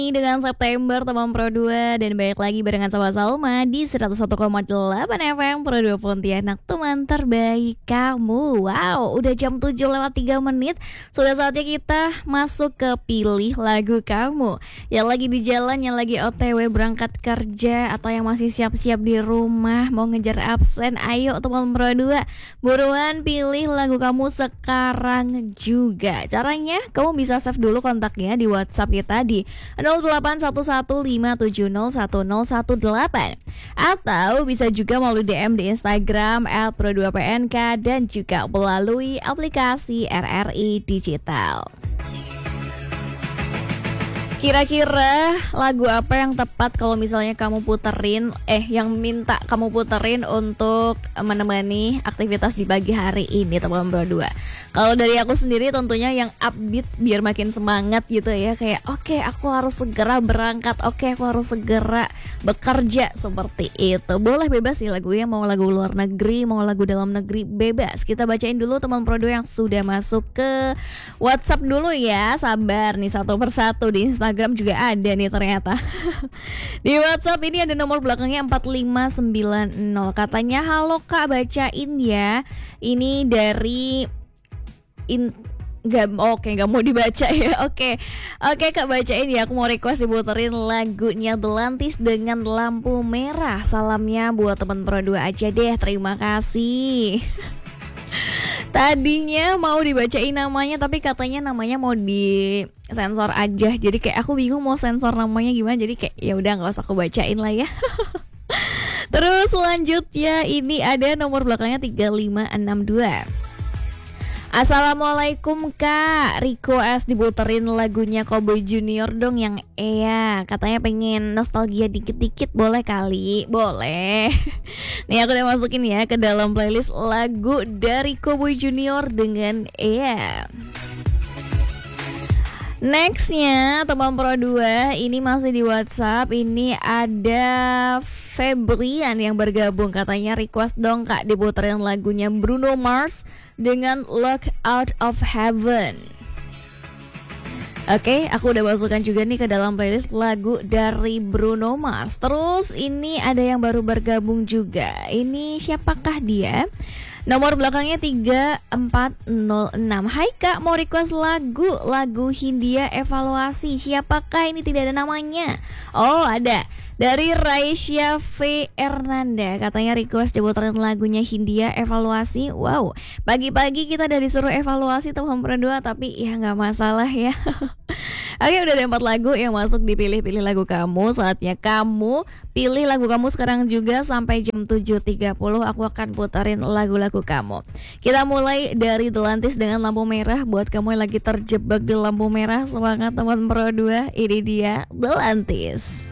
Dengan September teman Pro 2 dan balik lagi barengan sama Salma di 101,8 FM Pro 2 Pontianak, teman terbaik kamu. Wow, udah jam 7 lewat 3 menit. Sudah saatnya kita masuk ke pilih lagu kamu. Yang lagi di jalan, yang lagi OTW berangkat kerja, atau yang masih siap-siap di rumah mau ngejar absen, ayo teman Pro 2, buruan pilih lagu kamu sekarang juga. Caranya kamu bisa save dulu kontaknya di WhatsApp kita di 081157010118, atau bisa juga melalui DM di Instagram @pro2pnk dan juga melalui aplikasi RRI Digital. Kira-kira lagu apa yang tepat kalau misalnya kamu puterin, yang minta kamu puterin untuk menemani aktivitas di pagi hari ini teman berdua? Kalau dari aku sendiri tentunya yang upbeat biar makin semangat gitu ya. Kayak oke, aku harus segera berangkat, oke, aku harus segera bekerja, seperti itu. Boleh bebas sih lagunya, mau lagu luar negeri, mau lagu dalam negeri, bebas. Kita bacain dulu teman Pro 2 yang sudah masuk ke WhatsApp dulu ya. Sabar nih, satu persatu. Di Instagram juga ada nih ternyata. Di WhatsApp ini ada nomor belakangnya 4590. Katanya, halo Kak, bacain ya. Ini dari nggak mau dibaca ya. Oke Kak, bacain ya. Aku mau request diputerin lagunya Belantis dengan Lampu Merah. Salamnya buat teman Pro 2 aja deh. Terima kasih. Tadinya mau dibacain namanya, tapi katanya namanya mau di sensor aja. Jadi kayak aku bingung mau sensor namanya gimana. Jadi kayak ya udah nggak usah aku bacain lah ya. Terus selanjutnya ini ada nomor belakangnya 3562. Assalamualaikum Kak, request diputerin lagunya Cowboy Junior dong yang katanya pengen nostalgia dikit-dikit, boleh kali? Boleh. Nih aku udah masukin ya ke dalam playlist lagu dari Cowboy Junior dengan Nextnya teman Pro 2, ini masih di WhatsApp. Ini ada Febrian yang bergabung, katanya request dong Kak diputerin lagunya Bruno Mars dengan Look Out of Heaven. Oke, aku udah masukkan juga nih ke dalam playlist lagu dari Bruno Mars. Terus ini ada yang baru bergabung juga. Ini siapakah dia? Nomor belakangnya 3406. Hai Kak, mau request lagu Hindia Evaluasi. Siapakah ini? Tidak ada namanya. Oh, ada. Dari Raisya V. Ernanda, katanya request diputerin lagunya Hindia Evaluasi. Wow, pagi-pagi kita udah disuruh evaluasi teman Pro 2, tapi ya gak masalah ya. Oke, udah ada 4 lagu yang masuk di pilih-pilih lagu kamu. Saatnya kamu pilih lagu kamu sekarang juga. Sampai jam 7.30 aku akan puterin lagu-lagu kamu. Kita mulai dari Belantis dengan Lampu Merah. Buat kamu yang lagi terjebak di lampu merah, semangat teman Pro 2. Ini dia Belantis.